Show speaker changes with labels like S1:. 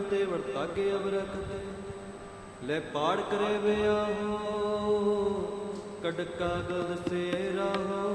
S1: ਤੇ ਵਰਤਾਗੇ ਅਵਰਖਤ ਲੈ ਪਾੜ ਕਰੇ ਵਿਆਹੋ ਕੜ ਕਾਗਦ ਸੇ ਰਾਹੋ